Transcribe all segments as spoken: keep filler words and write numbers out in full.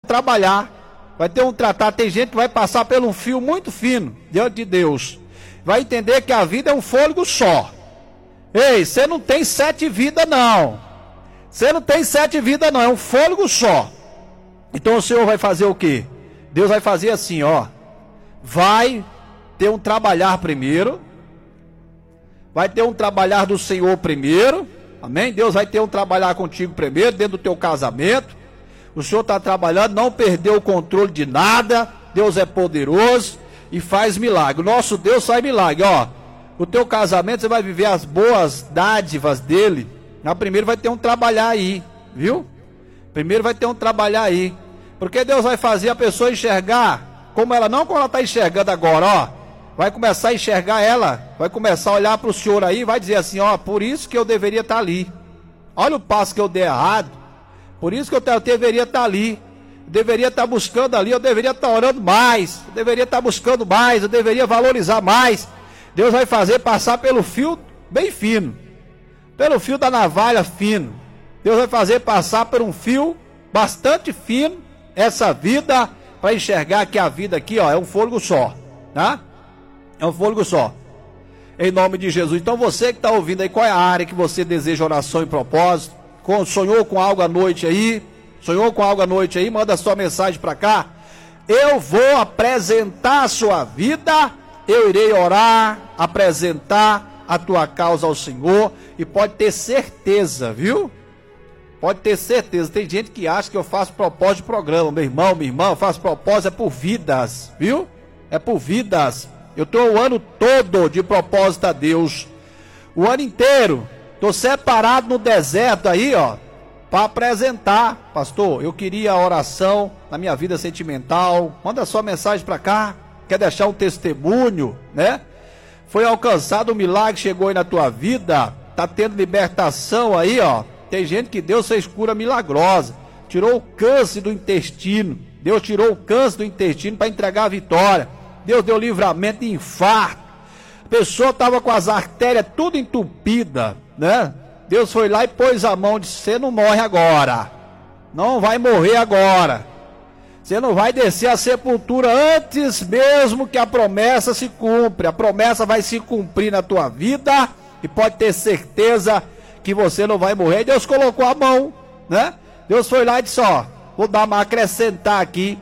trabalhar, vai ter um tratado. Tem gente que vai passar por um fio muito fino diante de Deus, vai entender que a vida é um fôlego só. Ei, você não tem sete vidas não, você não tem sete vidas não, é um fôlego só. Então o Senhor vai fazer o quê? Deus vai fazer assim, ó, vai ter um trabalhar primeiro, vai ter um trabalhar do Senhor primeiro, amém? Deus vai ter um trabalhar contigo primeiro, dentro do teu casamento. O Senhor está trabalhando, não perdeu o controle de nada. Deus é poderoso e faz milagre. O nosso Deus faz milagre, ó. O teu casamento, você vai viver as boas dádivas dele. Na primeiro vai ter um trabalhar aí, viu? Primeiro vai ter um trabalhar aí, porque Deus vai fazer a pessoa enxergar como ela, não como ela está enxergando agora, ó. Vai começar a enxergar ela, vai começar a olhar para o Senhor aí, vai dizer assim, ó, por isso que eu deveria estar ali. Olha o passo que eu dei errado, por isso que eu, eu deveria estar ali, eu deveria estar buscando ali, eu deveria estar orando mais, eu deveria estar buscando mais, eu deveria valorizar mais. Deus vai fazer passar pelo fio bem fino, pelo fio da navalha fino. Deus vai fazer passar por um fio bastante fino essa vida, para enxergar que a vida aqui, ó, é um fôlego só, tá? É um fôlego só, em nome de Jesus. Então você que está ouvindo aí, qual é a área que você deseja oração e propósito? Sonhou com algo à noite aí? Sonhou com algo à noite aí? Manda sua mensagem para cá. Eu vou apresentar a sua vida, eu irei orar, apresentar a tua causa ao Senhor, e pode ter certeza, viu? Pode ter certeza, tem gente que acha que eu faço propósito de programa. Meu irmão, minha irmã, eu faço propósito é por vidas, viu? É por vidas. Eu estou o ano todo de propósito a Deus, o ano inteiro. Estou separado no deserto aí, ó, para apresentar. Pastor, eu queria oração na minha vida sentimental. Manda sua mensagem para cá. Quer deixar um testemunho, né? Foi alcançado um milagre, chegou aí na tua vida. Tá tendo libertação aí, ó. Tem gente que Deus fez cura milagrosa, tirou o câncer do intestino. Deus tirou o câncer do intestino para entregar a vitória. Deus deu livramento de infarto. A pessoa estava com as artérias tudo entupida, né? Deus foi lá e pôs a mão e disse: você não morre agora, não vai morrer agora, você não vai descer a sepultura antes mesmo que a promessa se cumpra. A promessa vai se cumprir na tua vida, e pode ter certeza que você não vai morrer. Deus colocou a mão, né? Deus foi lá e disse: ó, vou dar uma acrescentar aqui,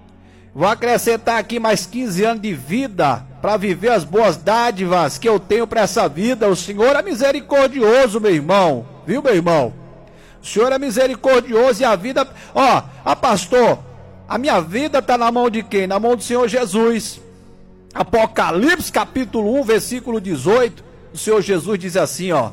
vou acrescentar aqui mais quinze anos de vida, para viver as boas dádivas que eu tenho para essa vida. O Senhor é misericordioso, meu irmão, viu, meu irmão? O Senhor é misericordioso, e a vida, ó, a pastor, a minha vida está na mão de quem? Na mão do Senhor Jesus. Apocalipse capítulo um, versículo dezoito, o Senhor Jesus diz assim, ó: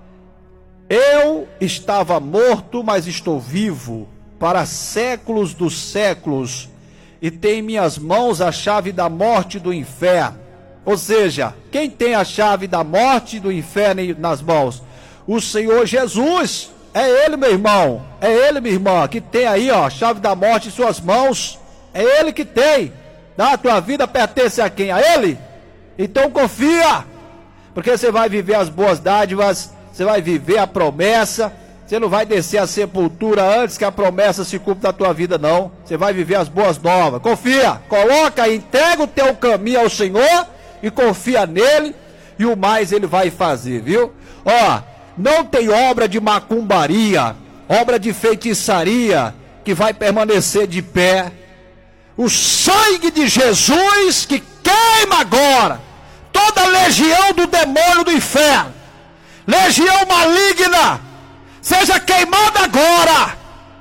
eu estava morto, mas estou vivo para séculos dos séculos, e tem em minhas mãos a chave da morte e do inferno. Ou seja, quem tem a chave da morte e do inferno nas mãos? O Senhor Jesus. É Ele, meu irmão, é Ele, minha irmã, que tem aí, ó, a chave da morte em suas mãos. É Ele que tem. A tua vida pertence a quem? A Ele. Então confia, porque você vai viver as boas dádivas, você vai viver a promessa. Você não vai descer a sepultura antes que a promessa se cumpra na tua vida, não. Você vai viver as boas novas. Confia, coloca, entrega o teu caminho ao Senhor e confia nele, e o mais Ele vai fazer, viu? Ó, não tem obra de macumbaria, obra de feitiçaria que vai permanecer de pé. O sangue de Jesus que queima agora toda a legião do demônio do inferno, legião maligna, seja queimada agora.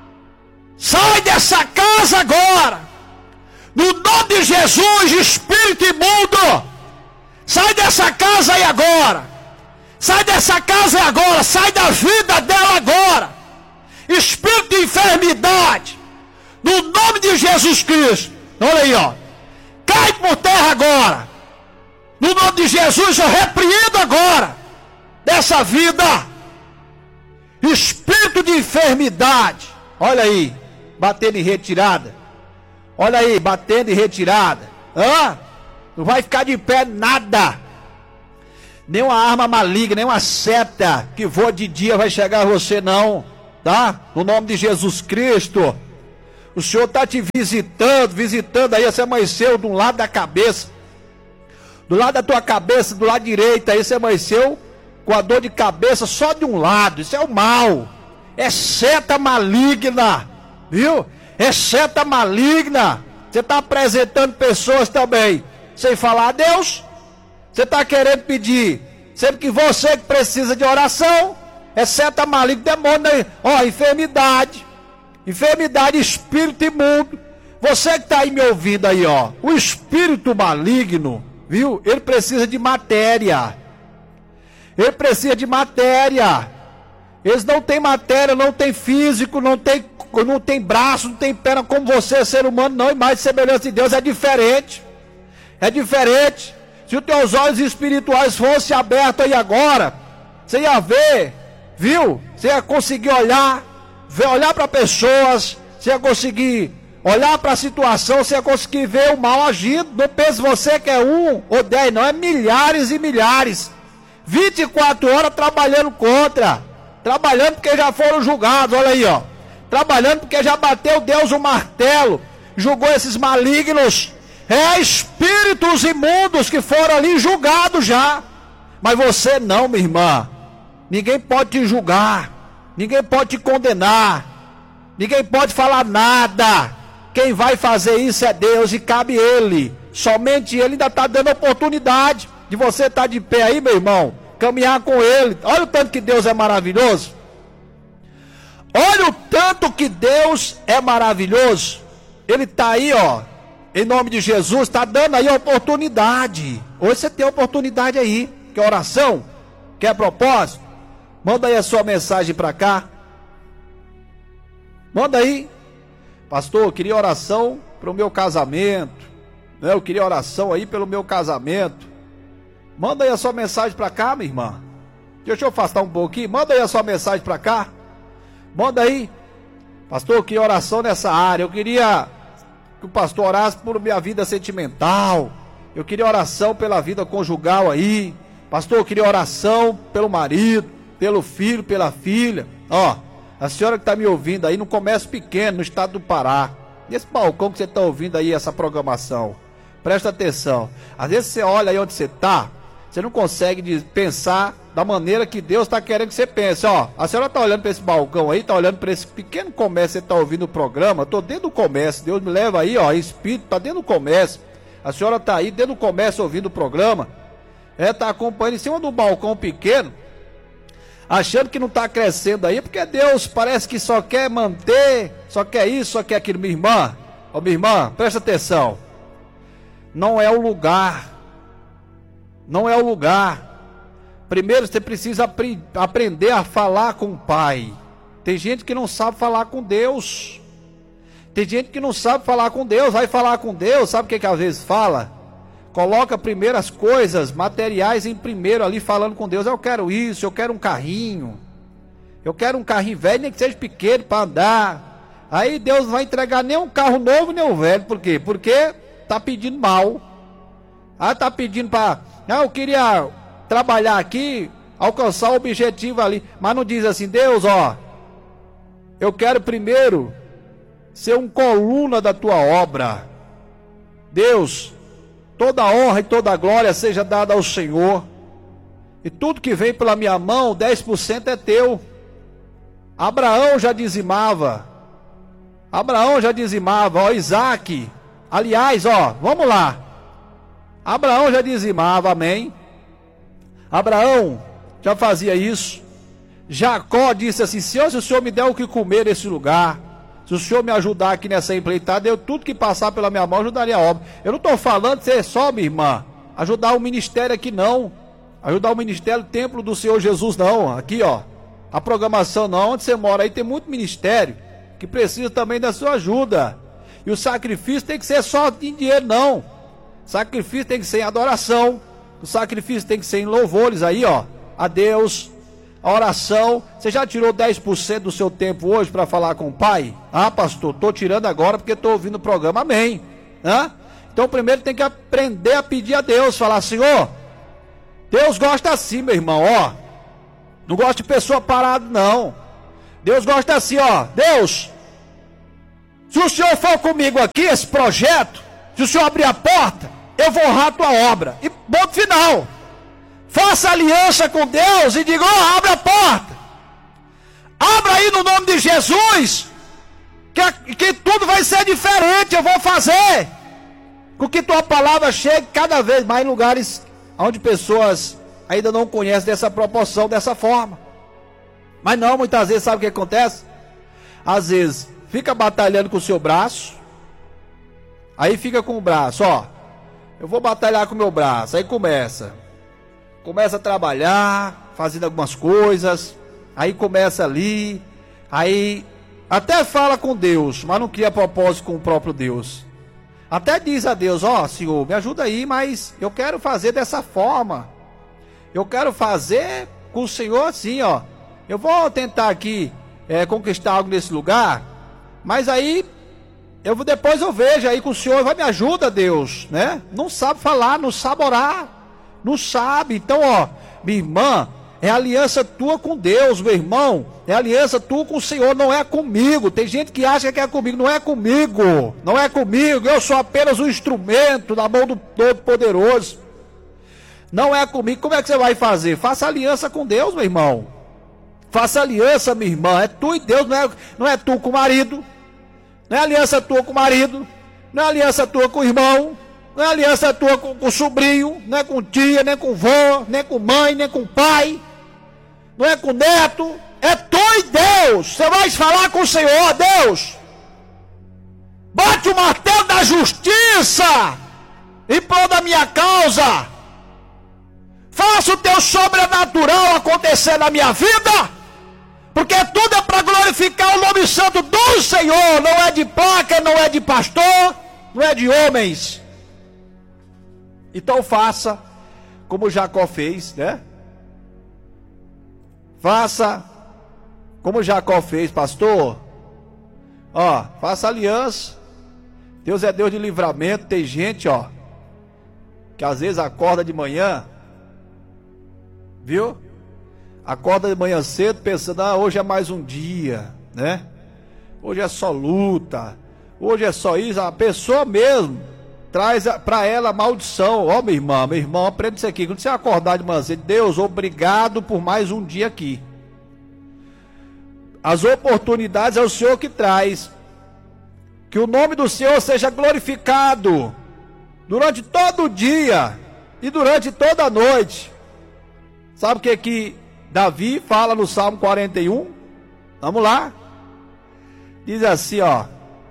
Sai dessa casa agora, no nome de Jesus. Espírito imundo, sai dessa casa aí agora. Sai dessa casa aí agora. Sai da vida dela agora. Espírito de enfermidade, no nome de Jesus Cristo, olha aí, ó, cai por terra agora. No nome de Jesus eu repreendo agora dessa vida espírito de enfermidade. Olha aí, batendo em retirada. Olha aí, batendo em retirada. Hã? Não vai ficar de pé nada. Nenhuma arma maligna, nenhuma seta que voa de dia vai chegar a você, não. Tá? No nome de Jesus Cristo. O Senhor está te visitando, visitando aí, você amanheceu de um lado da cabeça, do lado da tua cabeça, do lado direito, aí você amanheceu com a dor de cabeça só de um lado. Isso é o mal, é seta maligna, viu? É seta maligna. Você está apresentando pessoas também sem falar a Deus. Você está querendo pedir, sendo que você que precisa de oração. É seta maligna, demônio aí. Ó, enfermidade, enfermidade, espírito imundo. Você que está aí me ouvindo aí, ó, o espírito maligno, viu? Ele precisa de matéria. Ele precisa de matéria. Eles não têm matéria, não tem físico, não tem, não tem braço, não tem perna como você, ser humano, não. Imagem e semelhança de Deus é diferente. É diferente. Se os teus olhos espirituais fossem abertos aí agora, você ia ver, viu? Você ia conseguir olhar, ver, olhar para pessoas, você ia conseguir olhar para a situação, você ia conseguir ver o mal agindo. Não pense você que é um ou dez, não, é milhares e milhares. vinte e quatro horas trabalhando contra, trabalhando porque já foram julgados, olha aí, ó. Trabalhando porque já bateu Deus o martelo, julgou esses malignos. É espíritos imundos que foram ali julgados já. Mas você não, minha irmã. Ninguém pode te julgar, ninguém pode te condenar, ninguém pode falar nada. Quem vai fazer isso é Deus e cabe Ele. Somente Ele ainda está dando oportunidade de você estar de pé aí, meu irmão, caminhar com Ele. Olha o tanto que Deus é maravilhoso. Olha o tanto que Deus é maravilhoso. Ele está aí, ó, em nome de Jesus, está dando aí a oportunidade. Hoje você tem a oportunidade aí. Quer oração? Quer propósito? Manda aí a sua mensagem para cá. Manda aí. Pastor, eu queria oração para o meu casamento, né? Eu queria oração aí pelo meu casamento. Manda aí a sua mensagem para cá, minha irmã. Deixa eu afastar um pouquinho. Manda aí a sua mensagem para cá. Manda aí. Pastor, eu queria oração nessa área. Eu queria que o pastor orasse por minha vida sentimental. Eu queria oração pela vida conjugal aí. Pastor, eu queria oração pelo marido, pelo filho, pela filha. Ó, a senhora que está me ouvindo aí no comércio pequeno, no estado do Pará, nesse balcão que você está ouvindo aí essa programação, presta atenção. Às vezes você olha aí onde você está, você não consegue pensar da maneira que Deus está querendo que você pense. Ó, a senhora está olhando para esse balcão aí, está olhando para esse pequeno comércio, você está ouvindo o programa. Estou dentro do comércio, Deus me leva aí, ó, espírito, está dentro do comércio. A senhora está aí dentro do comércio ouvindo o programa, é, está acompanhando em cima do balcão pequeno, achando que não está crescendo aí, porque Deus parece que só quer manter, só quer isso, só quer aquilo. Minha irmã, ó, minha irmã, presta atenção. Não é o lugar, não é o lugar. Primeiro você precisa apre- aprender a falar com o Pai. Tem gente que não sabe falar com Deus. Tem gente que não sabe falar com Deus. Vai falar com Deus, sabe o que que às vezes fala? Coloca primeiro as coisas materiais em primeiro ali, falando com Deus. Eu quero isso, eu quero um carrinho, eu quero um carrinho velho, nem que seja pequeno para andar. Aí Deus não vai entregar nem um carro novo, nem um velho. Por quê? Porque tá pedindo mal. Ah, tá pedindo para... Ah, eu queria trabalhar aqui, alcançar o objetivo ali, mas não diz assim: Deus, ó, eu quero primeiro ser um coluna da tua obra. Deus, toda a honra e toda a glória seja dada ao Senhor, e tudo que vem pela minha mão, dez por cento é teu. Abraão já dizimava, Abraão já dizimava, ó, Isaac, aliás, ó, vamos lá, Abraão já dizimava, amém? Abraão já fazia isso. Jacó disse assim: Senhor, se o Senhor me der o que comer nesse lugar, se o Senhor me ajudar aqui nessa empreitada, eu tudo que passar pela minha mão ajudaria a obra. Eu não estou falando de ser só, minha irmã, ajudar o ministério aqui não, ajudar o ministério, o templo do Senhor Jesus não, aqui ó, a programação não, onde você mora aí tem muito ministério, que precisa também da sua ajuda, e o sacrifício tem que ser só em dinheiro não, sacrifício tem que ser em adoração, o sacrifício tem que ser em louvores aí ó, a Deus, a oração. Você já tirou dez por cento do seu tempo hoje para falar com o Pai? Ah, pastor, estou tirando agora porque estou ouvindo o programa, amém. Hã? Então primeiro tem que aprender a pedir a Deus, falar: Senhor, Deus gosta assim, meu irmão, ó, não gosta de pessoa parada não. Deus gosta assim, ó, Deus, Se o Senhor for comigo aqui, esse projeto, se o Senhor abrir a porta, eu vou honrar a tua obra. E ponto final. Faça aliança com Deus e diga: oh, abre a porta. Abra aí no nome de Jesus, que, que tudo vai ser diferente. Eu vou fazer com que tua palavra chegue cada vez mais em lugares onde pessoas ainda não conhecem dessa proporção, dessa forma. Mas não, muitas vezes, sabe o que acontece? Às vezes, fica batalhando com o seu braço, aí fica com o braço, ó, eu vou batalhar com o meu braço, aí começa, começa a trabalhar, fazendo algumas coisas, aí começa ali, aí até fala com Deus, mas não cria propósito com o próprio Deus. Até diz a Deus: ó, Senhor, me ajuda aí, mas eu quero fazer dessa forma, eu quero fazer com o Senhor assim, ó, eu vou tentar aqui é, conquistar algo nesse lugar, mas aí eu vou, depois eu vejo aí com o Senhor, vai me ajuda, Deus, né? Não sabe falar, não sabe orar, não sabe. Então, ó, minha irmã, é aliança tua com Deus, meu irmão, é aliança tua com o Senhor, não é comigo. Tem gente que acha que é comigo, não é comigo, não é comigo, eu sou apenas um instrumento na mão do Todo-Poderoso. Não é comigo. Como é que você vai fazer? Faça aliança com Deus, meu irmão. Faça aliança, minha irmã, é tu e Deus, não é, não é tu com o marido, não é aliança tua com o marido, não é aliança tua com o irmão, não é aliança tua com, com o sobrinho, não é com tia, nem com vó, nem com mãe, nem com pai, não é com o neto, é tu e Deus. Você vai falar com o Senhor: Deus, bate o martelo da justiça em prol da minha causa, faça o teu sobrenatural acontecer na minha vida, porque tudo é para glorificar o nome santo do Senhor. Não é de placa, não é de pastor, não é de homens. Então faça como Jacó fez, né? Faça como Jacó fez, pastor. Ó, faça aliança. Deus é Deus de livramento. Tem gente, ó, que às vezes acorda de manhã, viu? Acorda de manhã cedo pensando: ah, hoje é mais um dia, né? Hoje é só luta, hoje é só isso. A pessoa mesmo traz para ela a maldição. Ó, minha irmã, meu irmão, aprenda isso aqui. Quando você acordar de manhã cedo: Deus, obrigado por mais um dia aqui. As oportunidades é o Senhor que traz. Que o nome do Senhor seja glorificado durante todo o dia e durante toda a noite. Sabe o que que Davi fala no Salmo quarenta e um? Vamos lá. Diz assim, ó: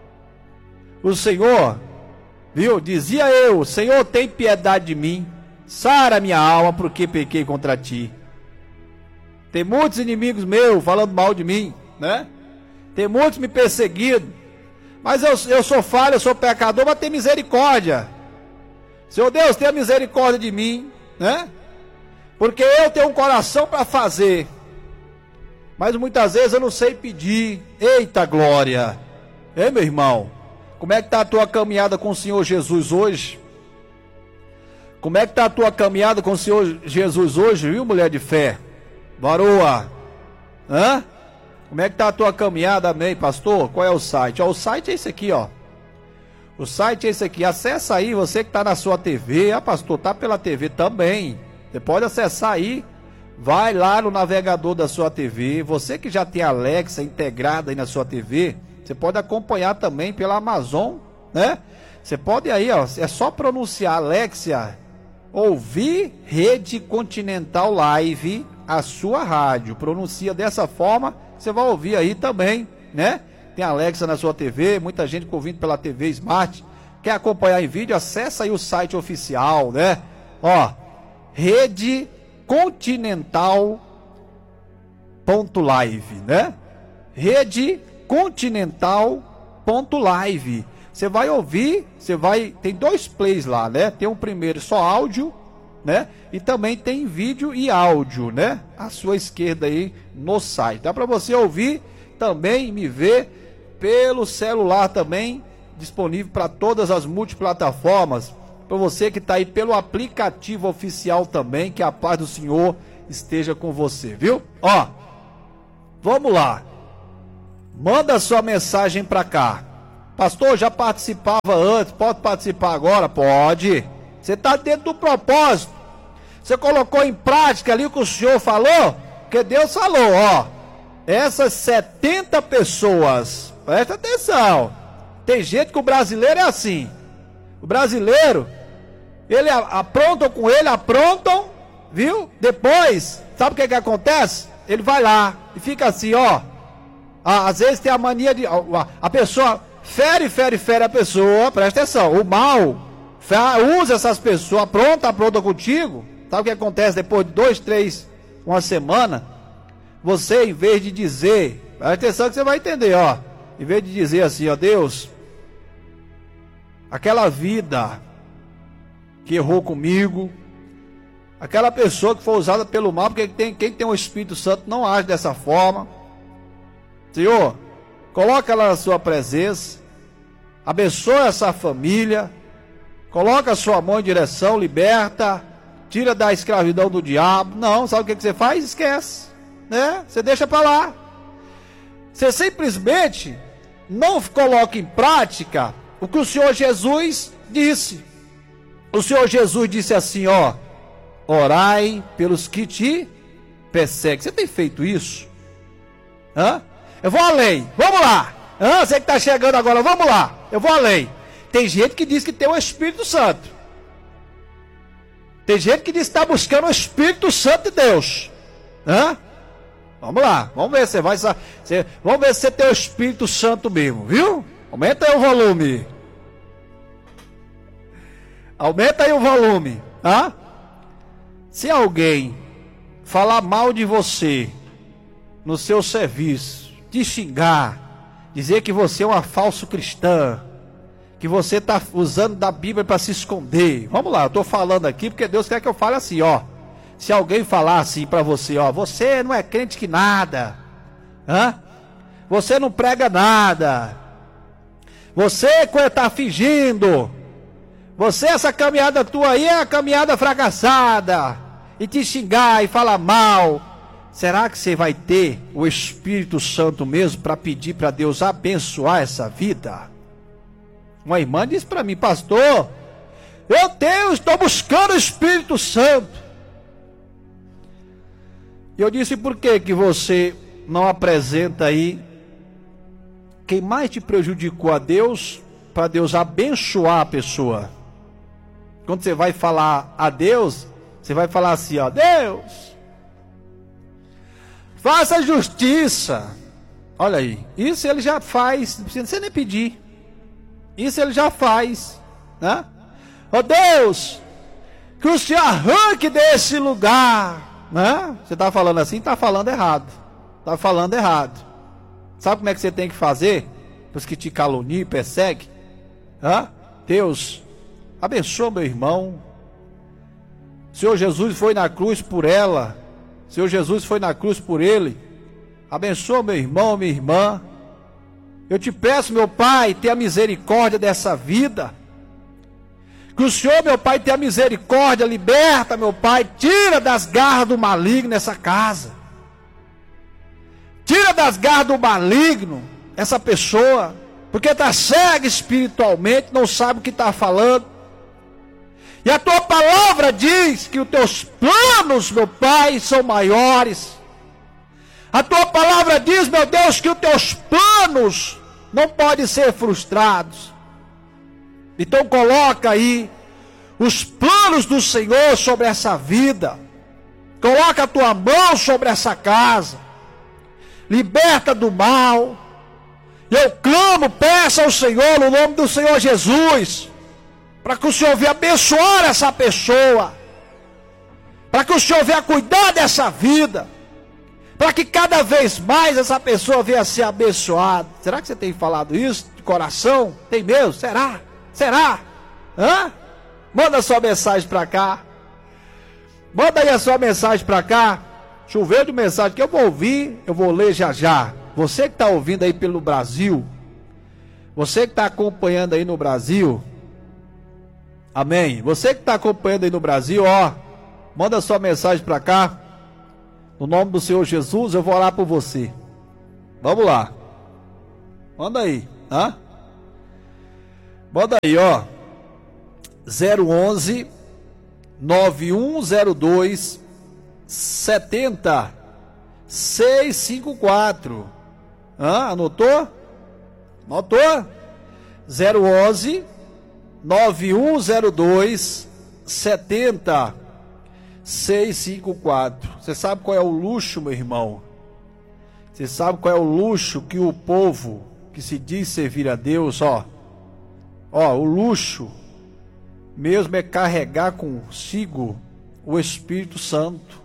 o Senhor, viu? Dizia eu: Senhor, tem piedade de mim, sara minha alma, porque pequei contra ti. Tem muitos inimigos meus falando mal de mim, né? Tem muitos me perseguindo, mas eu, eu sou falho, eu sou pecador, mas tem misericórdia. Senhor Deus, tenha misericórdia de mim, né? Porque eu tenho um coração para fazer, mas muitas vezes eu não sei pedir. Eita glória! Ei, meu irmão, como é que está a tua caminhada com o Senhor Jesus hoje? Como é que está a tua caminhada com o Senhor Jesus hoje, viu, mulher de fé? Varoa! Hã? Como é que está a tua caminhada, amém, pastor? Qual é o site? Ó, o site é esse aqui, ó. O site é esse aqui. Acessa aí, você que está na sua T V. Ah, pastor, tá pela T V também. Você pode acessar aí, vai lá no navegador da sua T V. Você que já tem a Alexa integrada aí na sua T V, você pode acompanhar também pela Amazon, né? Você pode aí, ó, é só pronunciar Alexa, ouvir Rede Continental Live, a sua rádio. Pronuncia dessa forma, você vai ouvir aí também, né? Tem Alexa na sua T V, muita gente ouvindo pela T V Smart. Quer acompanhar em vídeo? Acessa aí o site oficial, né? Ó, Rede Continental ponto live, né? Rede Continental ponto live. Você vai ouvir, você vai, tem dois plays lá, né? Tem um primeiro só áudio, né? E também tem vídeo e áudio, né? À sua esquerda aí no site. Dá para você ouvir também, me ver pelo celular também, disponível para todas as multiplataformas. Para você que está aí pelo aplicativo oficial também, que a paz do Senhor esteja com você, viu? Ó, vamos lá. Manda sua mensagem para cá. pastor, já participava antes, pode participar agora? Pode. Você está dentro do propósito. Você colocou em prática ali o que o senhor falou? Porque Deus falou, ó, essas setenta pessoas, presta atenção, tem gente que o brasileiro é assim, o brasileiro, ele aprontam com ele, aprontam, viu? Depois, sabe o que que acontece? Ele vai lá e fica assim, ó, às vezes tem a mania de, a pessoa fere, fere, fere a pessoa, presta atenção, o mal usa essas pessoas, apronta, apronta contigo. Sabe o que acontece depois de dois, três, uma semana? Você, em vez de dizer, presta atenção que você vai entender, ó. Em vez de dizer assim, ó, Deus, aquela vida que errou comigo, aquela pessoa que foi usada pelo mal, porque tem, quem tem o Espírito Santo não age dessa forma. Senhor, coloca ela na sua presença, abençoa essa família, coloca a sua mão em direção, liberta, tira da escravidão do diabo. Não, sabe o que, que você faz? Esquece, né? Você deixa para lá. Você simplesmente não coloca em prática o que o Senhor Jesus disse. O Senhor Jesus disse assim, ó, orai pelos que te perseguem. Você tem feito isso? Hã? Eu vou além, vamos lá. Hã? Você que está chegando agora, vamos lá, eu vou além. Tem gente que diz que tem o Espírito Santo. Tem gente que diz que está buscando o Espírito Santo de Deus. Hã? Vamos lá, vamos ver se você vai. Você, vamos ver se você tem o Espírito Santo mesmo, viu? Aumenta aí o volume. Aumenta aí o volume. Hã? Se alguém falar mal de você no seu serviço, te xingar, dizer que você é uma falso cristã, que você está usando da Bíblia para se esconder. Vamos lá, eu estou falando aqui porque Deus quer que eu fale assim, ó. Se alguém falar assim para você, ó, você não é crente que nada, hã? Você não prega nada, você está fingindo, você, essa caminhada tua aí é a caminhada fracassada, e te xingar e falar mal, será que você vai ter o Espírito Santo mesmo para pedir para Deus abençoar essa vida? Uma irmã disse para mim, pastor, eu tenho, estou buscando o Espírito Santo. E eu disse, por que que você não apresenta aí quem mais te prejudicou a Deus, para Deus abençoar a pessoa? Quando você vai falar a Deus, você vai falar assim, ó, Deus, faça justiça. Olha aí, isso ele já faz, não precisa nem pedir. Isso ele já faz, né? Oh Deus, que o Senhor arranque desse lugar, né? Você está falando assim, está falando errado. Está falando errado. Sabe como é que você tem que fazer? Para os que te caluniam e perseguem? Hã? Deus, abençoa meu irmão. O Senhor Jesus foi na cruz por ela. O Senhor Jesus foi na cruz por ele. Abençoa meu irmão, minha irmã. Eu te peço, meu Pai, tenha misericórdia dessa vida. Que o Senhor, meu Pai, tenha misericórdia, liberta, meu Pai, tira das garras do maligno essa casa. Tira das garras do maligno essa pessoa, porque está cega espiritualmente, não sabe o que está falando. E a tua palavra diz que os teus planos, meu Pai, são maiores. A tua palavra diz, meu Deus, que os teus planos não podem ser frustrados. Então coloca aí os planos do Senhor sobre essa vida. Coloca a tua mão sobre essa casa. Liberta do mal. Eu clamo, peça ao Senhor no nome do Senhor Jesus, para que o Senhor venha abençoar essa pessoa, para que o Senhor venha cuidar dessa vida, para que cada vez mais essa pessoa venha ser abençoada. Será que você tem falado isso de coração? Tem mesmo? Será? Será? Hã? Manda sua mensagem para cá. Manda aí a sua mensagem para cá. Choveu de mensagem que eu vou ouvir, eu vou ler já já. Você que está ouvindo aí pelo Brasil, você que está acompanhando aí no Brasil, amém? Você que está acompanhando aí no Brasil, ó, manda sua mensagem para cá. No nome do Senhor Jesus, eu vou orar por você. Vamos lá. Manda aí, hã? Bota aí, ó. zero onze nove um zero dois setenta seis cinco quatro. Hã? Anotou? Anotou? zero onze nove um zero dois setenta seis cinco quatro. Você sabe qual é o luxo, meu irmão? Você sabe qual é o luxo que o povo que se diz servir a Deus, ó, ó, o luxo mesmo é carregar consigo o Espírito Santo.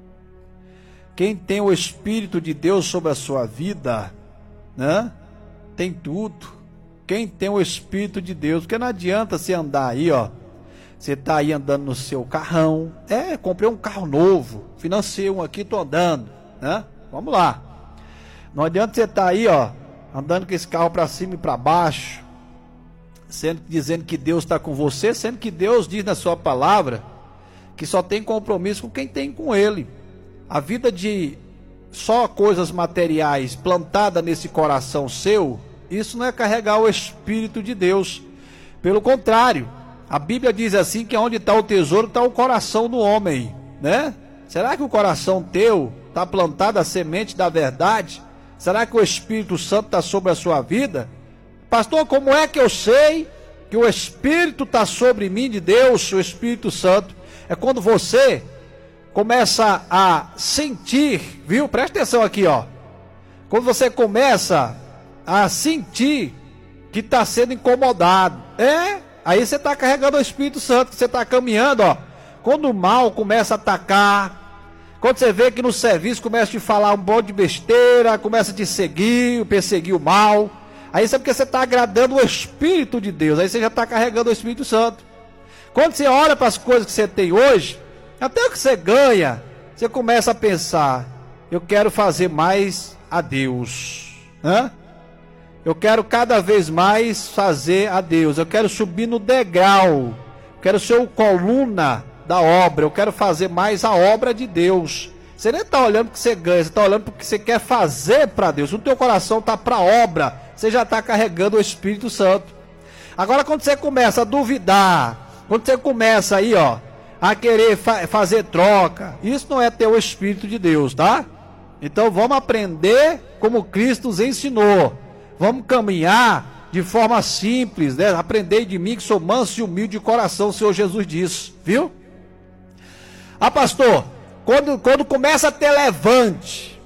Quem tem o Espírito de Deus sobre a sua vida, né, tem tudo. Quem tem o Espírito de Deus, porque não adianta você andar aí, ó, você tá aí andando no seu carrão, é, comprei um carro novo, financei um aqui, tô andando, né, vamos lá. Não adianta você estar tá aí, ó, andando com esse carro para cima e para baixo, sendo, dizendo que Deus está com você, sendo que Deus diz na sua palavra que só tem compromisso com quem tem com Ele. A vida de só coisas materiais plantada nesse coração seu, isso não é carregar o Espírito de Deus. Pelo contrário, a Bíblia diz assim que onde está o tesouro está o coração do homem, né? Será que o coração teu está plantado a semente da verdade? Será que o Espírito Santo está sobre a sua vida? Pastor, como é que eu sei que o Espírito está sobre mim de Deus, o Espírito Santo? É quando você começa a sentir, viu? Presta atenção aqui, ó. Quando você começa a sentir que está sendo incomodado, é, aí você está carregando o Espírito Santo, você está caminhando, ó. Quando o mal começa a atacar, quando você vê que no serviço começa a te falar um monte de besteira, começa a te seguir, perseguir o mal, aí isso é porque você está agradando o Espírito de Deus, aí você já está carregando o Espírito Santo. Quando você olha para as coisas que você tem hoje, até o que você ganha, você começa a pensar, eu quero fazer mais a Deus, né? Eu quero cada vez mais fazer a Deus, eu quero subir no degrau, eu quero ser o coluna da obra, eu quero fazer mais a obra de Deus. Você nem está olhando para o que você ganha, você está olhando para o que você quer fazer para Deus. O teu coração está para a obra, você já está carregando o Espírito Santo. Agora quando você começa a duvidar, quando você começa aí, ó, a querer fa- fazer troca, isso não é ter o Espírito de Deus, tá? Então vamos aprender como Cristo nos ensinou. Vamos caminhar de forma simples, né? Aprendei de mim que sou manso e humilde de coração, o Senhor Jesus disse, viu? Ah, pastor, quando, quando começa a ter levante,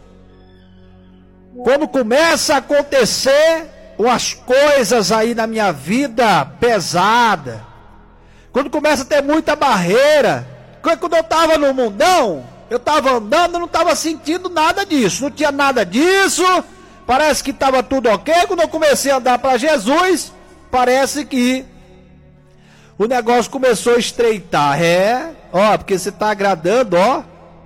quando começa a acontecer umas coisas aí na minha vida pesada, quando começa a ter muita barreira, quando eu estava no mundão, eu estava andando, eu não estava sentindo nada disso, não tinha nada disso, parece que estava tudo ok. Quando eu comecei a andar para Jesus, parece que o negócio começou a estreitar, é, ó, porque você está agradando, ó,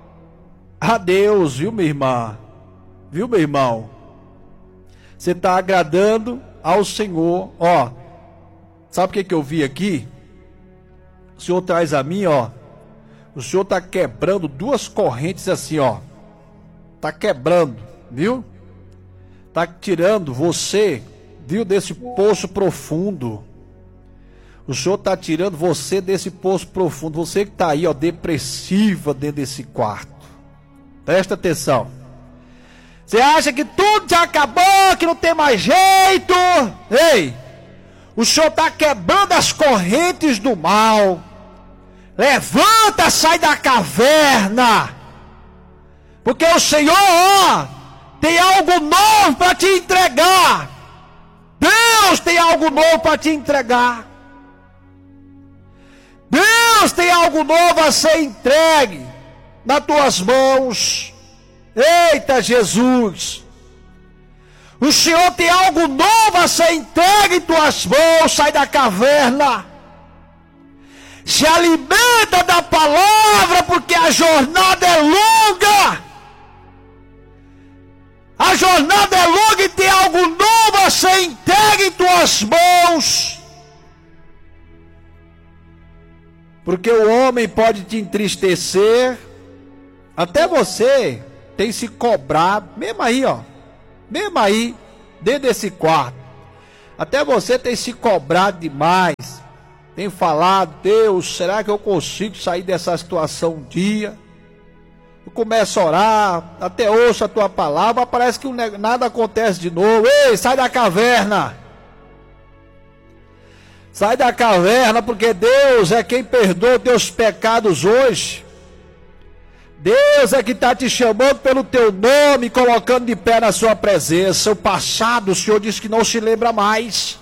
a Deus, viu, minha irmã, viu, meu irmão, você está agradando ao Senhor, ó, sabe o que que eu vi aqui? O Senhor traz a mim, ó, o Senhor está quebrando duas correntes assim, ó, está quebrando, viu? Está tirando você, viu, desse poço profundo. O Senhor está tirando você desse poço profundo. Você que está aí, ó, depressiva dentro desse quarto. Presta atenção. Você acha que tudo já acabou, que não tem mais jeito? Ei, o Senhor está quebrando as correntes do mal. Levanta, sai da caverna. Porque o Senhor, ó, tem algo novo para te entregar. Deus tem algo novo para te entregar. Deus tem algo novo a ser entregue nas tuas mãos. Eita Jesus! O Senhor tem algo novo a ser entregue em tuas mãos. Sai da caverna. Se alimenta da palavra, porque a jornada é longa. A jornada é longa e tem algo novo a ser entregue em tuas mãos. Porque o homem pode te entristecer, até você tem se cobrado, mesmo aí, ó, mesmo aí, dentro desse quarto. Até você tem se cobrado demais. Tem falado, Deus, será que eu consigo sair dessa situação um dia? Eu começo a orar, até ouço a tua palavra, parece que nada acontece de novo. Ei, sai da caverna! Sai da caverna, porque Deus é quem perdoa teus pecados hoje. Deus é que está te chamando pelo teu nome, colocando de pé na sua presença. O passado, o Senhor diz que não se lembra mais.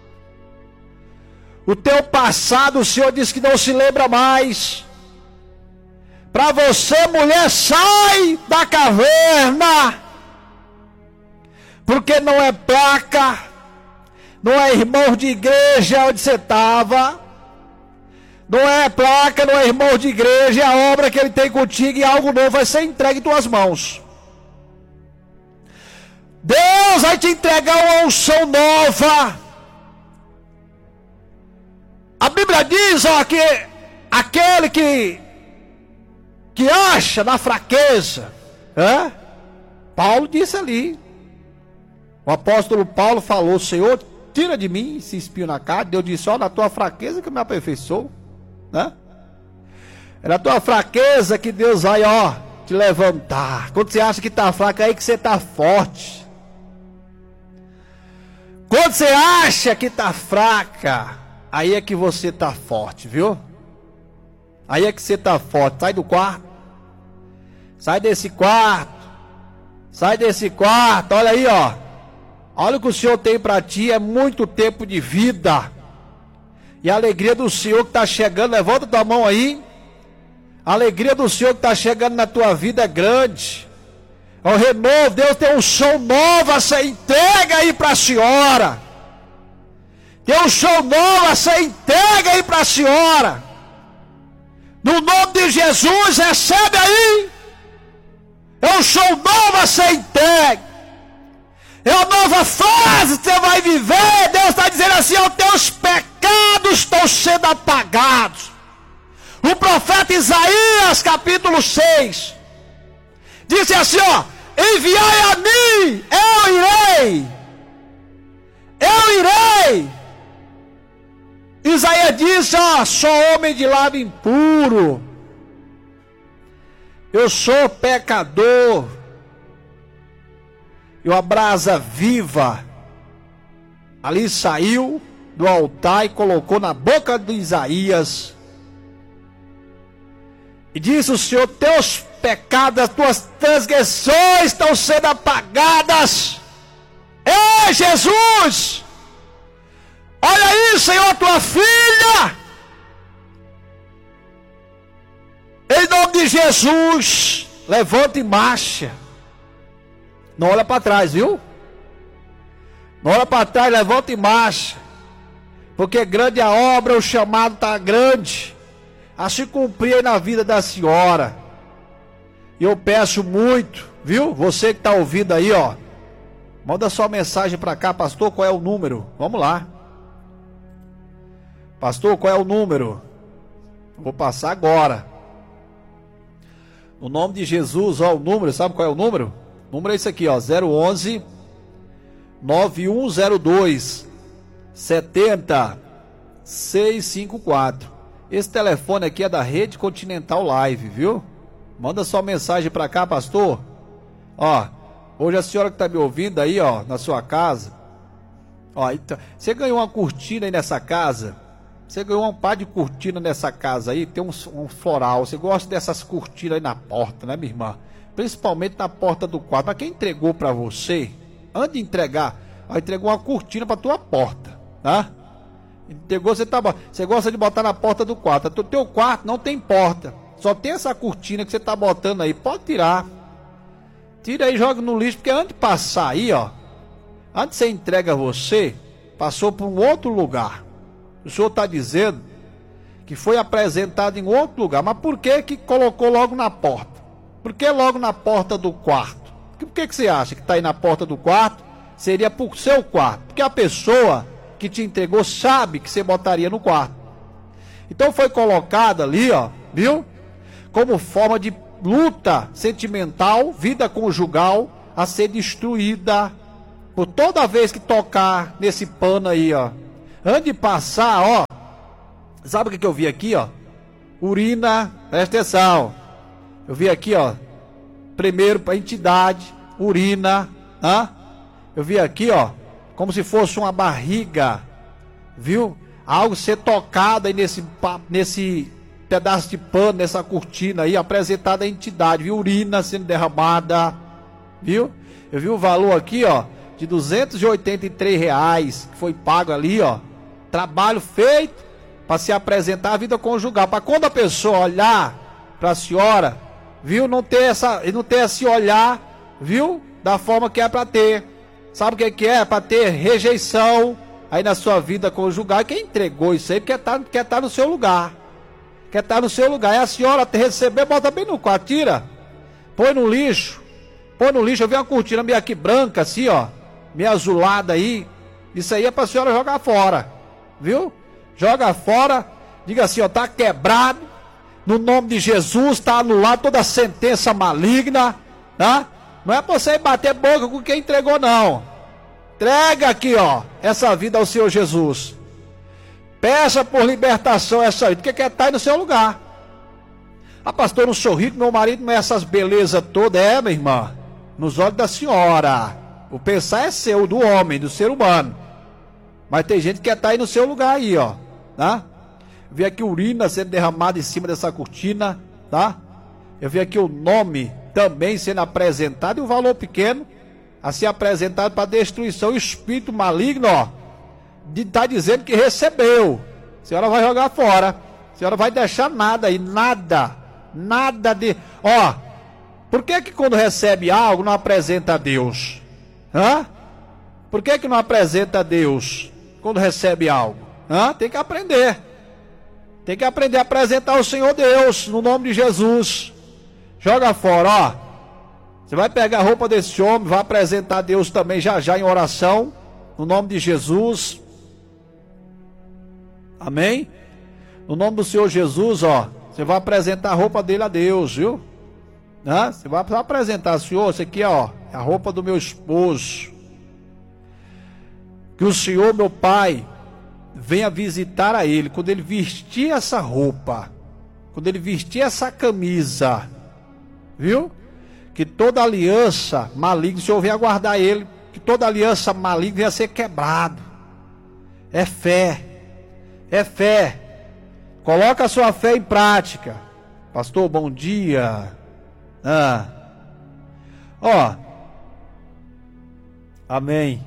O teu passado, o Senhor diz que não se lembra mais. Para você, mulher, sai da caverna. Porque não é placa, não é irmão de igreja onde você estava. Não é placa, não é irmão de igreja, é a obra que ele tem contigo e algo novo vai ser entregue em tuas mãos. Deus vai te entregar uma unção nova. A Bíblia diz, ó, que aquele que, que acha na fraqueza, é? Paulo disse ali, o apóstolo Paulo falou, Senhor, tira de mim esse espinho na carne. Deus disse, ó, na tua fraqueza que eu me aperfeiçoo, né? É na tua fraqueza que Deus vai, ó, te levantar. Quando você acha que está fraco, é aí que você está forte. Quando você acha que está fraca, aí é que você está forte, viu? Aí é que você está forte. Sai do quarto. Sai desse quarto. Sai desse quarto. Olha aí, ó. Olha o que o Senhor tem para ti. É muito tempo de vida. E a alegria do Senhor que está chegando. Levanta tua mão aí. A alegria do Senhor que está chegando na tua vida é grande. É o renovo. Deus tem um som novo a ser entregue aí para a senhora. Tem um show novo a ser entregue aí para a senhora. No nome de Jesus, recebe aí. É um show novo a ser entregue. É uma nova fase que você vai viver. Deus está dizendo assim, os teus pecados estão sendo apagados. O profeta Isaías, capítulo seis, disse assim, ó, enviai a mim, eu irei. Eu irei. Isaías disse, ó, sou homem de lábio impuro. Eu sou pecador. E uma brasa viva ali saiu do altar e colocou na boca de Isaías. E disse o Senhor, teus pecados, as tuas transgressões estão sendo apagadas. Ei, Jesus! Olha aí, Senhor, tua filha. Em nome de Jesus, levanta e marcha. Não olha para trás, viu? Não olha para trás, levanta e marcha. Porque grande é a obra, o chamado está grande a se cumprir aí na vida da senhora. E eu peço muito, viu? Você que está ouvindo aí, ó, manda sua mensagem para cá, pastor, qual é o número? Vamos lá. Pastor, qual é o número? Vou passar agora. No nome de Jesus, ó, o número, sabe qual é o número? O número é esse aqui, ó, zero onze, nove um zero dois, sete zero seis cinco quatro. Esse telefone aqui é da Rede Continental Live, viu? Manda sua mensagem para cá, pastor. Ó, hoje a senhora que está me ouvindo aí, ó, na sua casa, ó, então, você ganhou uma cortina aí nessa casa? Você ganhou um par de cortina nessa casa aí, tem um, um floral. Você gosta dessas cortinas aí na porta, né, minha irmã? Principalmente na porta do quarto. Mas quem entregou para você, antes de entregar, ó, entregou uma cortina para tua porta, tá? Entregou, você, tá, você gosta de botar na porta do quarto. O teu quarto não tem porta, só tem essa cortina que você tá botando aí. Pode tirar. Tira aí e joga no lixo, porque antes de passar aí, ó, antes de você entrega você, passou por um outro lugar. O Senhor está dizendo que foi apresentado em outro lugar. Mas por que que colocou logo na porta? Por que logo na porta do quarto? Por que que você acha que está aí na porta do quarto? Seria para o seu quarto. Porque a pessoa que te entregou sabe que você botaria no quarto. Então foi colocado ali, ó, viu? Como forma de luta sentimental, vida conjugal a ser destruída. por toda vez que tocar nesse pano aí, ó, antes de passar, ó, sabe o que, que eu vi aqui, ó? Urina, presta atenção. Eu vi aqui, ó, primeiro para entidade, urina, né? Eu vi aqui, ó, como se fosse uma barriga, viu? Algo ser tocado aí nesse, nesse pedaço de pano, nessa cortina aí, apresentada a entidade, viu? Urina sendo derramada, viu? Eu vi o valor aqui, ó, de duzentos e oitenta e três reais, que foi pago ali, ó. Trabalho feito para se apresentar a vida conjugal, para quando a pessoa olhar para a senhora, viu? Não ter essa, não ter esse olhar, viu? Da forma que é para ter. Sabe o que, que é? Para ter rejeição aí na sua vida conjugal. E quem entregou isso aí quer estar quer tá no seu lugar. Quer estar no seu lugar. E a senhora te receber, bota bem no quarto, tira, põe no lixo. Põe no lixo. Eu vi uma cortina meio aqui branca, assim, ó, meio azulada aí. Isso aí é para a senhora jogar fora, viu? Joga fora. Diga assim, ó, tá quebrado. No nome de Jesus, tá anulado toda a sentença maligna, tá? Não é pra você ir bater boca com quem entregou, não. Entrega aqui, ó, essa vida ao Senhor Jesus. Peça por libertação essa vida, porque quer estar aí no seu lugar. Ah, pastor, eu não sou rico, meu marido não é essas belezas todas. É, minha irmã, nos olhos da senhora. O pensar é seu, do homem, do ser humano. Mas tem gente que quer estar aí no seu lugar aí, ó, tá? Eu vi aqui urina sendo derramada em cima dessa cortina, tá? Eu vi aqui o nome também sendo apresentado, e um valor pequeno a ser apresentado para destruição. O espírito maligno, ó, de tá dizendo que recebeu. A senhora vai jogar fora. A senhora vai deixar nada aí, nada, nada de... Ó, por que que quando recebe algo não apresenta a Deus? Hã? Por que que não apresenta a Deus quando recebe algo? Hã? Tem que aprender. Tem que aprender a apresentar o Senhor Deus, no nome de Jesus. Joga fora, ó. Você vai pegar a roupa desse homem, vai apresentar a Deus também já já em oração, no nome de Jesus. Amém? No nome do Senhor Jesus, ó, você vai apresentar a roupa dele a Deus, viu? Né? Você vai apresentar, Senhor, isso aqui, ó, é a roupa do meu esposo. Que o Senhor, meu Pai, venha visitar a ele, quando ele vestir essa roupa, quando ele vestir essa camisa, viu? Que toda aliança maligna, o Senhor venha guardar ele, que toda aliança maligna venha ser quebrado. É fé, é fé. Coloca a sua fé em prática. Pastor, bom dia. Ah. Ó. Amém.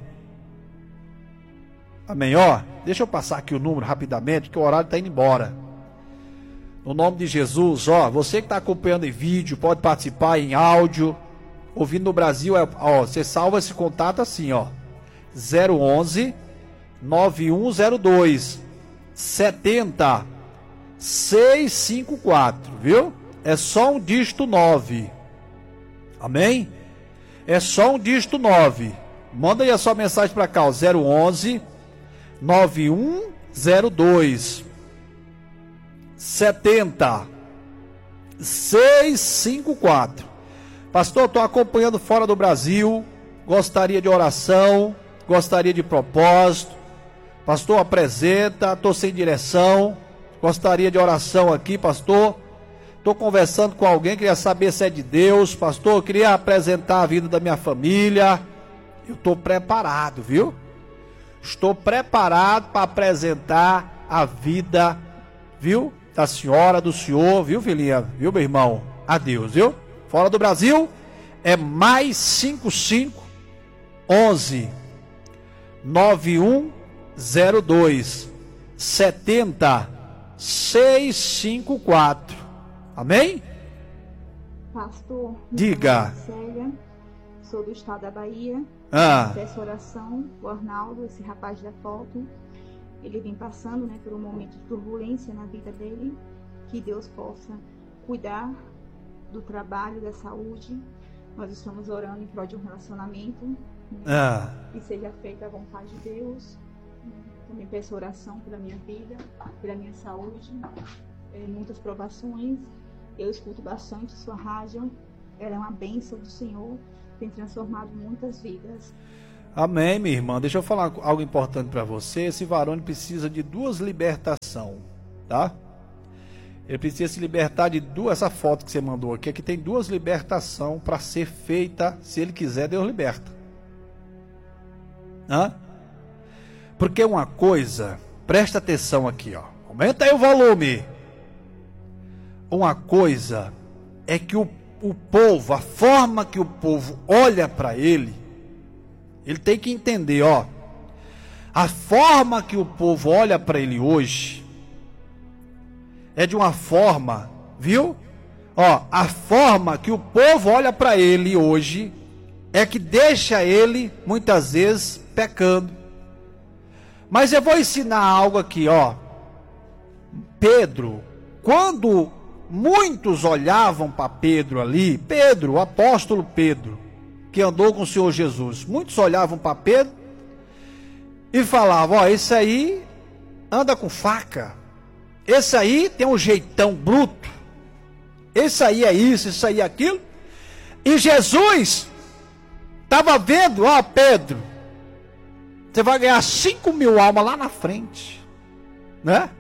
Amém, ó. Deixa eu passar aqui o número rapidamente, que o horário está indo embora. No nome de Jesus, ó, você que está acompanhando em vídeo, pode participar em áudio, ouvindo no Brasil, é, ó, você salva esse contato assim, ó, zero onze, nove um zero dois, setenta, seiscentos e cinquenta e quatro, viu? É só um dígito nove, amém? É só um dígito nove, manda aí a sua mensagem para cá, ó, zero onze, nove um zero dois, setenta, seiscentos e cinquenta e quatro. Pastor, estou acompanhando fora do Brasil, gostaria de oração, gostaria de propósito. Pastor, apresenta, estou sem direção, gostaria de oração aqui, pastor. Estou conversando com alguém, queria saber se é de Deus. Pastor, eu queria apresentar a vida da minha família. Eu estou preparado, viu? Estou preparado para apresentar a vida, viu? Da senhora, do senhor, viu, filhinha? Viu, meu irmão? Adeus, viu? Fora do Brasil é mais cinquenta e cinco, onze, nove um zero dois, setenta, seiscentos e cinquenta e quatro. Amém? Pastor, diga. Célia, sou do estado da Bahia. Ah. Peço oração, o Arnaldo, esse rapaz da foto. Ele vem passando, né, por um momento de turbulência na vida dele, que Deus possa cuidar do trabalho, da saúde. Nós estamos orando em prol de um relacionamento, né, ah. que seja feita a vontade de Deus. Também peço oração pela minha vida, pela minha saúde, é, muitas provações. Eu escuto bastante sua rádio, ela é uma bênção do Senhor, tem transformado muitas vidas. Amém, minha irmã. Deixa eu falar algo importante para você. Esse varão precisa de duas libertações, tá? Ele precisa se libertar de duas. Essa foto que você mandou aqui, aqui tem duas libertações para ser feita. Se ele quiser, Deus liberta. Hã? Porque uma coisa, presta atenção aqui, ó. Aumenta aí o volume. Uma coisa é que o, o povo, a forma que o povo olha para ele, ele tem que entender, ó. A forma que o povo olha para ele hoje é de uma forma, viu? Ó, a forma que o povo olha para ele hoje é que deixa ele muitas vezes pecando. Mas eu vou ensinar algo aqui, ó. Pedro, quando muitos olhavam para Pedro ali, Pedro, o apóstolo Pedro, que andou com o Senhor Jesus, muitos olhavam para Pedro e falavam, ó, esse aí anda com faca, esse aí tem um jeitão bruto, esse aí é isso, isso aí é aquilo. E Jesus estava vendo, ó, Pedro, você vai ganhar cinco mil almas lá na frente, né?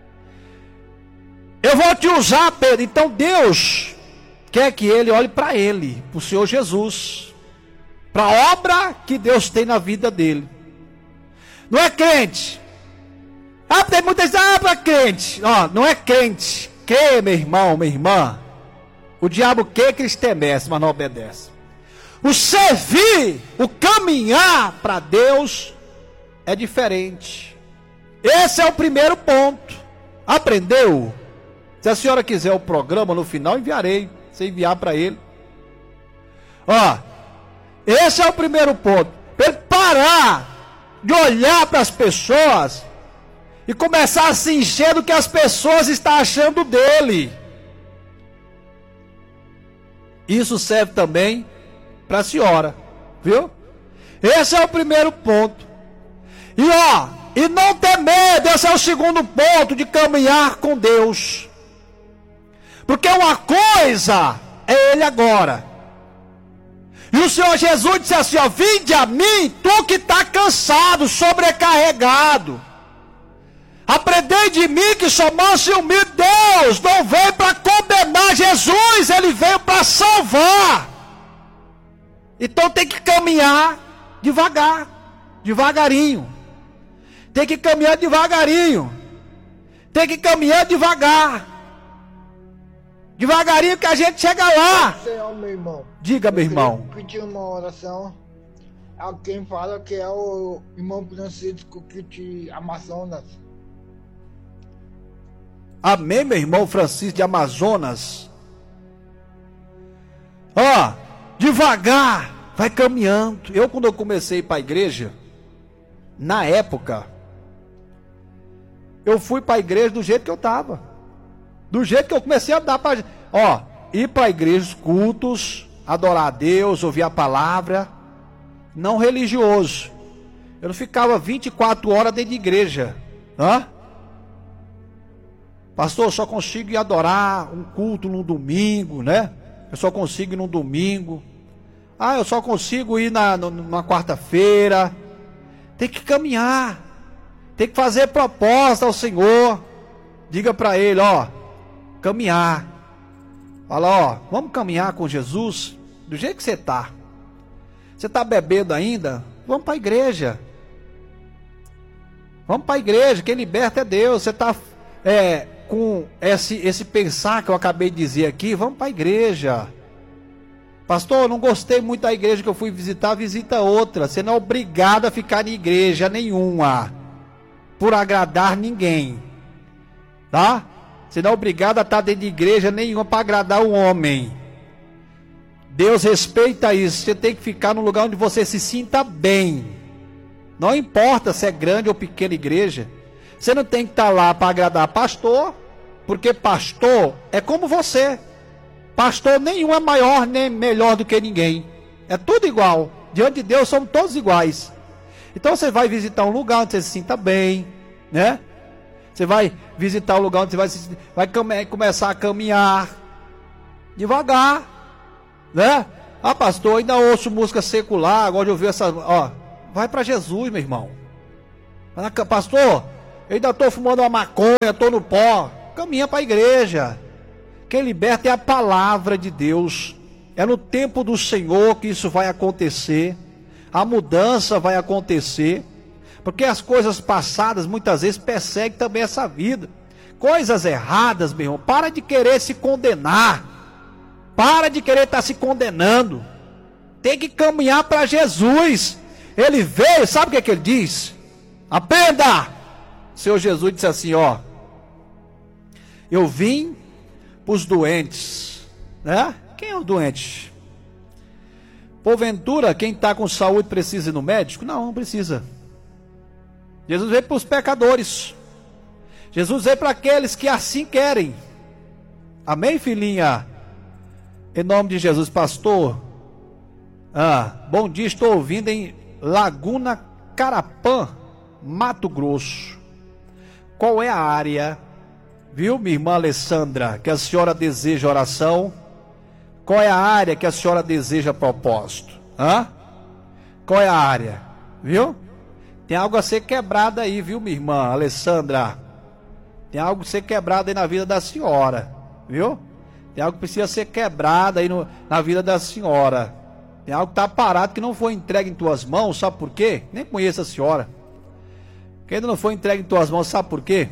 Eu vou te usar, Pedro. Então Deus quer que ele olhe para ele, para o Senhor Jesus, para a obra que Deus tem na vida dele. Não é crente. Ah, tem muitas, ah, para crente. Ó, não é crente. Crê, meu irmão, minha irmã. O diabo quer que eles temessem, mas não obedece. O servir, o caminhar para Deus é diferente. Esse é o primeiro ponto. Aprendeu? Se a senhora quiser o programa, no final enviarei. Você enviar para ele. Ó, esse é o primeiro ponto. Para ele parar de olhar para as pessoas e começar a se encher do que as pessoas estão achando dele. Isso serve também para a senhora, viu? Esse é o primeiro ponto. E ó, e não ter medo, esse é o segundo ponto de caminhar com Deus. Porque uma coisa é ele agora. E o Senhor Jesus disse assim, ó, vinde a mim, tu que está cansado, sobrecarregado. Aprendei de mim que sou manso e humilde. Deus não veio para condenar, Jesus, ele veio para salvar. Então tem que caminhar devagar, devagarinho. Tem que caminhar devagarinho. Tem que caminhar devagar. Devagarinho que a gente chega lá. Senhor, meu irmão. Diga, meu irmão. Eu pedir uma oração. Alguém fala que é o irmão Francisco que te Amazonas. Amém, meu irmão Francisco de Amazonas. Ó, devagar, vai caminhando. Eu, quando eu comecei para a igreja, na época, eu fui para a igreja do jeito que eu estava. Do jeito que eu comecei a dar para... Ó, ir para a igreja, cultos, adorar a Deus, ouvir a palavra, não religioso. Eu não ficava vinte e quatro horas dentro de igreja. Hã? Pastor, eu só consigo ir adorar um culto no domingo, né? Eu só consigo ir no domingo. Ah, eu só consigo ir na, na quarta-feira. Tem que caminhar. Tem que fazer proposta ao Senhor. Diga para ele, ó, caminhar. Fala, ó, vamos caminhar com Jesus do jeito que você está. Você está bebendo ainda? Vamos para a igreja. Vamos para a igreja. Quem liberta é Deus. Você está é, com esse, esse pensar que eu acabei de dizer aqui. Vamos para a igreja. Pastor, eu não gostei muito da igreja que eu fui visitar. Visita outra. Você não é obrigado a ficar em igreja nenhuma por agradar ninguém. Tá? Você não é obrigado a estar dentro de igreja nenhuma para agradar o homem. Deus respeita isso. Você tem que ficar no lugar onde você se sinta bem. Não importa se é grande ou pequena igreja. Você não tem que estar lá para agradar pastor, porque pastor é como você. Pastor nenhum é maior nem melhor do que ninguém. É tudo igual. Diante de Deus somos todos iguais. Então você vai visitar um lugar onde você se sinta bem, né? Você vai visitar um lugar onde você vai, se, vai come, começar a caminhar devagar, né? Ah, pastor, ainda ouço música secular, agora de ouvir essa, ó, vai para Jesus, meu irmão. Pastor, eu ainda estou fumando uma maconha, estou no pó. Caminha para a igreja. Quem liberta é a palavra de Deus. É no tempo do Senhor que isso vai acontecer. A mudança vai acontecer. Porque as coisas passadas muitas vezes perseguem também essa vida. Coisas erradas, meu irmão. Para de querer se condenar. Para de querer estar se condenando. Tem que caminhar para Jesus. Ele veio, sabe o que, é que ele diz? Aprenda! O Senhor Jesus disse assim, ó. Eu vim para os doentes, né? Quem é o doente? Porventura, quem está com saúde precisa ir no médico? Não, não precisa. Jesus veio para os pecadores. Jesus veio para aqueles que assim querem. Amém, filhinha? Em nome de Jesus, pastor. Ah, bom dia, estou ouvindo em Laguna Carapã, Mato Grosso. Qual é a área, viu, minha irmã Alessandra, que a senhora deseja oração? Qual é a área que a senhora deseja propósito? Hã? Qual é a área? Viu? Tem algo a ser quebrado aí, viu, minha irmã Alessandra? Tem algo a ser quebrado aí na vida da senhora, viu? Tem algo que precisa ser quebrado aí no, na vida da senhora. Tem algo que está parado, que não foi entregue em tuas mãos, sabe por quê? Nem conheço a senhora. Que ainda não foi entregue em tuas mãos, sabe por quê?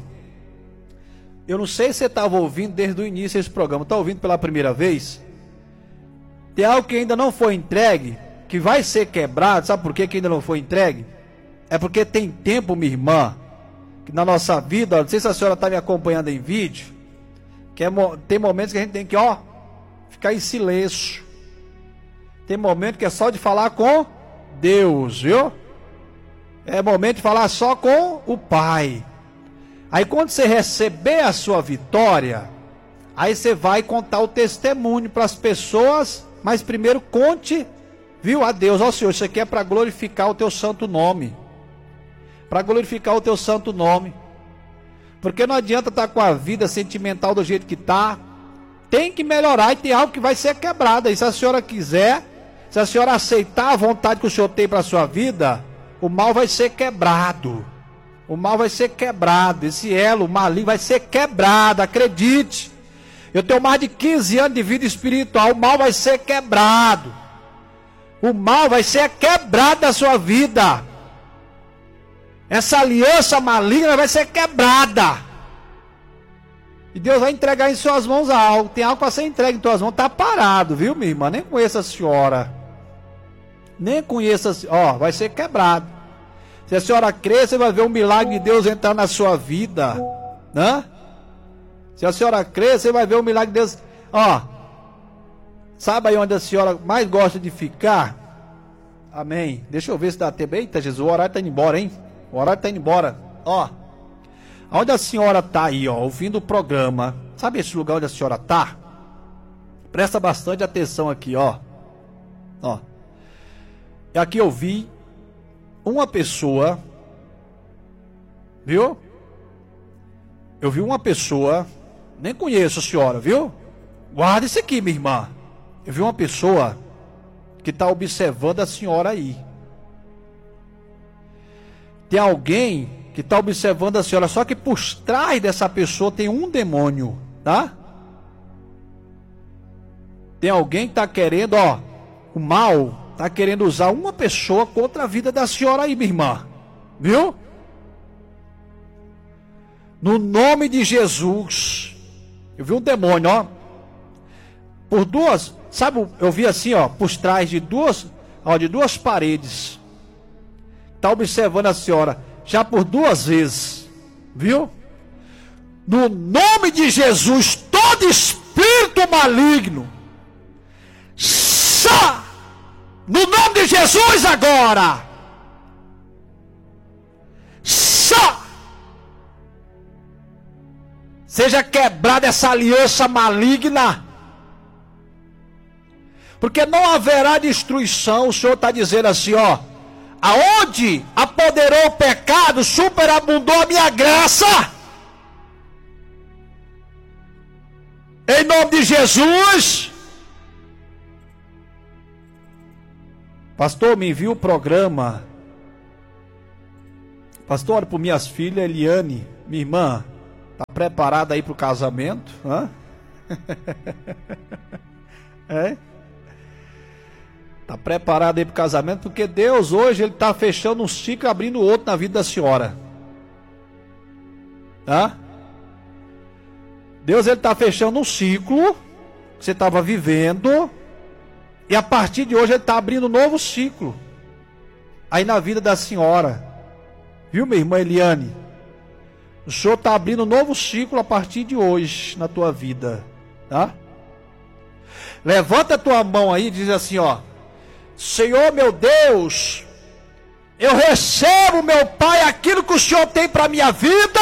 Eu não sei se você estava ouvindo desde o início esse programa, está ouvindo pela primeira vez? Tem algo que ainda não foi entregue, que vai ser quebrado, sabe por quê que ainda não foi entregue? É porque tem tempo, minha irmã, que na nossa vida, ó, não sei se a senhora está me acompanhando em vídeo, que é, tem momentos que a gente tem que, ó, ficar em silêncio. Tem momento que é só de falar com Deus, viu? É momento de falar só com o Pai. Aí quando você receber a sua vitória, aí você vai contar o testemunho para as pessoas, mas primeiro conte, viu, a Deus. Ó Senhor, isso aqui é para glorificar o teu santo nome. Para glorificar o teu santo nome. Porque não adianta estar com a vida sentimental do jeito que está. Tem que melhorar e tem algo que vai ser quebrado. E se a senhora quiser, se a senhora aceitar a vontade que o Senhor tem para a sua vida, o mal vai ser quebrado. O mal vai ser quebrado. Esse elo maligno vai ser quebrado, acredite. Eu tenho mais de quinze anos de vida espiritual. O mal vai ser quebrado. O mal vai ser quebrado da sua vida. Essa aliança maligna vai ser quebrada. E Deus vai entregar em suas mãos algo. Tem algo para ser entregue em suas mãos. Está parado, viu, minha irmã? Nem conheço a senhora. Nem conheço a senhora. Ó, vai ser quebrado. Se a senhora crer, você vai ver o milagre de Deus entrar na sua vida. Né? Se a senhora crer, você vai ver o milagre de Deus. Ó, sabe aí onde a senhora mais gosta de ficar? Amém. Deixa eu ver se dá tempo. Eita, Jesus, o horário está indo embora, hein? O horário está indo embora. Ó, onde a senhora está aí, ó, ouvindo o programa. Sabe esse lugar onde a senhora está? Presta bastante atenção aqui, ó. Ó. E aqui eu vi uma pessoa, viu? Eu vi uma pessoa, nem conheço a senhora, viu? Guarda isso aqui, minha irmã. Eu vi uma pessoa que está observando a senhora aí. Tem alguém que está observando a senhora, só que por trás dessa pessoa tem um demônio, tá? Tem alguém que está querendo, ó, o mal está querendo usar uma pessoa contra a vida da senhora aí, minha irmã, viu? No nome de Jesus, eu vi um demônio, ó, por duas, sabe, eu vi assim, ó, por trás de duas, ó, de duas paredes, está observando a senhora, já por duas vezes, viu? No nome de Jesus, todo espírito maligno, sa, no nome de Jesus agora, sa, seja quebrada essa aliança maligna, porque não haverá destruição. O Senhor está dizendo assim, ó, aonde apoderou o pecado, superabundou a minha graça. Em nome de Jesus. Pastor, me envia o programa Pastor, ore por minhas filhas, Eliane, minha irmã, tá preparada aí para o casamento? Hã? É? Tá preparada aí para o casamento? Porque Deus hoje, Ele tá fechando um ciclo e abrindo outro na vida da senhora. Hã? Deus, Ele tá fechando um ciclo que você estava vivendo, e a partir de hoje Ele está abrindo um novo ciclo aí na vida da senhora. Viu, minha irmã Eliane? O Senhor está abrindo um novo ciclo a partir de hoje na tua vida, tá? Levanta a tua mão aí e diz assim, ó: Senhor meu Deus, eu recebo, meu Pai, aquilo que o Senhor tem para a minha vida.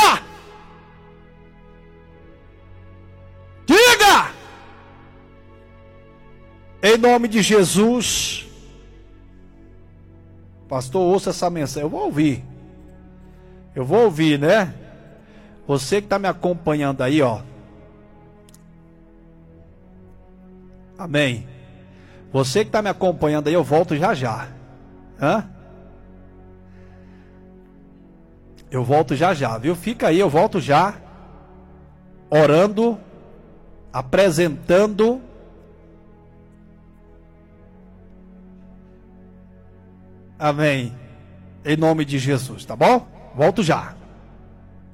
Diga! Em nome de Jesus. Pastor, ouça essa mensagem. Eu vou ouvir. Eu vou ouvir, né? Você que está me acompanhando aí, ó. Amém. Você que está me acompanhando aí, eu volto já já. Hã? Eu volto já já, viu? Fica aí, eu volto já. Orando, apresentando. Amém. Em nome de Jesus, tá bom? Volto já.